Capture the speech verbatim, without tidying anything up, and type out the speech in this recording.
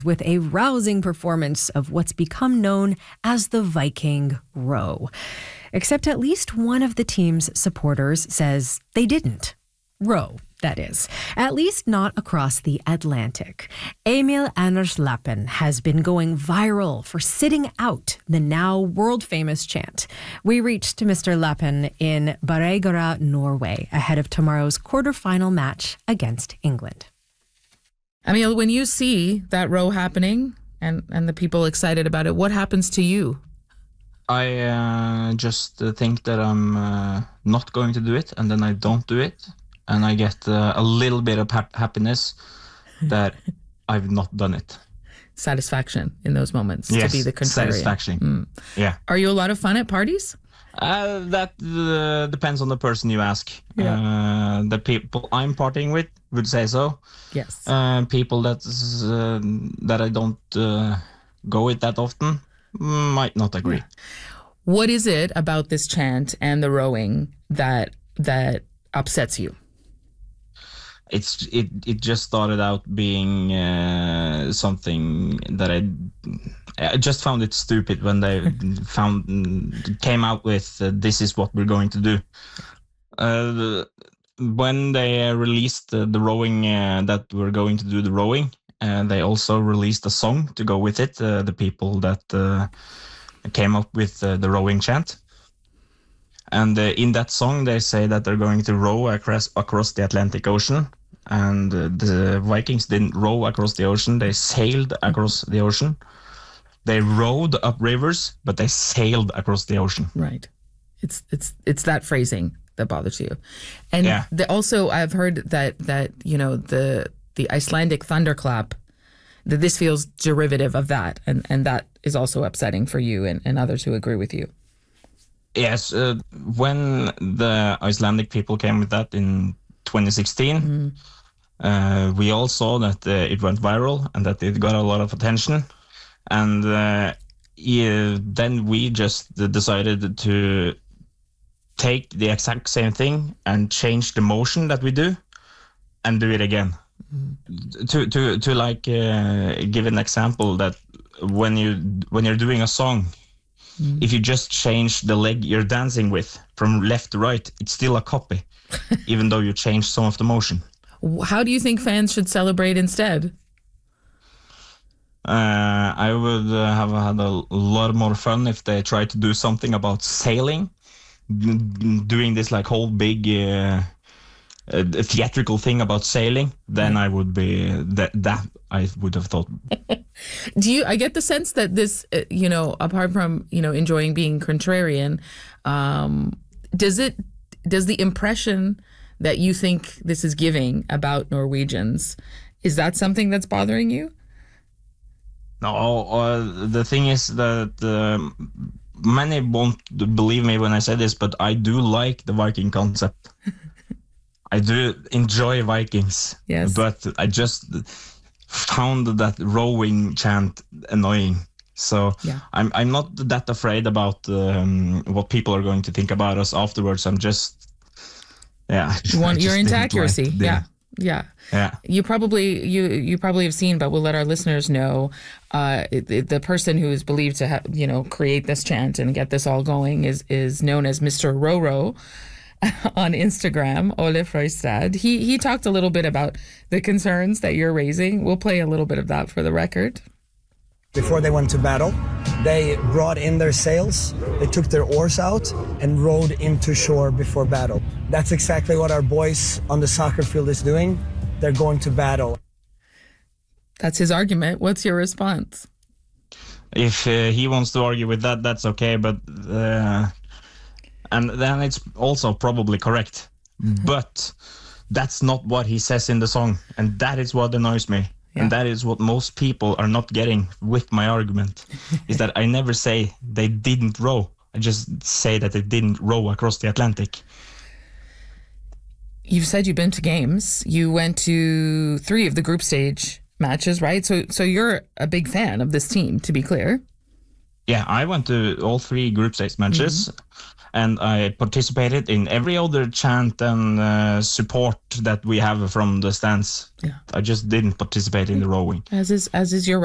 with a rousing performance of what's become known as the Viking row. Except at least one of the team's supporters says they didn't row, that is. At least not across the Atlantic. Emil Anders Lappen has been going viral for sitting out the now world-famous chant. We reached Mister Lappen in Bergøya, Norway, ahead of tomorrow's quarterfinal match against England. Emil, when you see that row happening and, and the people excited about it, what happens to you? I uh, just uh, think that I'm uh, not going to do it, and then I don't do it. And I get uh, a little bit of ha- happiness that I've not done it. Satisfaction in those moments yes, to be the contrarian. Satisfaction. Mm. Yeah. Are you a lot of fun at parties? Uh, that uh, depends on the person you ask. Yeah. Uh, the people I'm partying with would say so. Yes. Uh, people that's, uh, that I don't uh, go with that often might not agree. Yeah. What is it about this chant and the rowing that that upsets you? It's it it just started out being uh, something that I I just found it stupid when they found came out with uh, this is what we're going to do. Uh, the, when they uh, released uh, the rowing uh, that we're going to do the rowing, and uh, they also released a song to go with it. Uh, the people that uh, came up with uh, the rowing chant. And uh, in that song, they say that they're going to row across across the Atlantic Ocean. And uh, the Vikings didn't row across the ocean. They sailed across the ocean. They rowed up rivers, but they sailed across the ocean. Right. It's it's it's that phrasing that bothers you. And yeah. the, also, I've heard that, that you know, the the Icelandic thunderclap, that this feels derivative of that. And, and that is also upsetting for you and, and others who agree with you. Yes, uh, when the Icelandic people came with that in twenty sixteen, mm-hmm. uh, we all saw that uh, it went viral and that it got a lot of attention. And uh, yeah, then we just decided to take the exact same thing and change the motion that we do and do it again. Mm-hmm. To to to like uh, give an example that when you when you're doing a song. If you just change the leg you're dancing with from left to right, it's still a copy, even though you change some of the motion. How do you think fans should celebrate instead? Uh, I would uh, have had a lot more fun if they tried to do something about sailing, doing this like whole big uh, uh, theatrical thing about sailing. Then I would be that that I would have thought. Do you, I get the sense that this, uh, you know, apart from, you know, enjoying being contrarian, um, does it, does the impression that you think this is giving about Norwegians, is that something that's bothering you? No, uh, the thing is that uh, many won't believe me when I say this, but I do like the Viking concept. I do enjoy Vikings. Yes. But I just found that rowing chant annoying. So yeah. I'm I'm not that afraid about um, what people are going to think about us afterwards. I'm just, yeah. You want, you're into accuracy. Like yeah. Yeah. Yeah. You probably you you probably have seen, but we'll let our listeners know. Uh, it, it, the person who is believed to have, you know, create this chant and get this all going is is known as Mister Roro on Instagram, Ole Frøystad. He he talked a little bit about the concerns that you're raising. We'll play a little bit of that for the record. Before they went to battle, they brought in their sails, they took their oars out and rowed into shore before battle. That's exactly what our boys on the soccer field is doing. They're going to battle. That's his argument. What's your response? If uh, he wants to argue with that, that's okay, but... Uh... And then it's also probably correct. Mm-hmm. But that's not what he says in the song. And that is what annoys me. Yeah. And that is what most people are not getting with my argument. Is that I never say they didn't row. I just say that they didn't row across the Atlantic. You've said you've been to games. You went to three of the group stage matches, right? So, so you're a big fan of this team, to be clear. Yeah, I went to all three group stage matches. Mm-hmm. And I participated in every other chant and uh, support that we have from the stands. Yeah. I just didn't participate in the rowing. As is as is your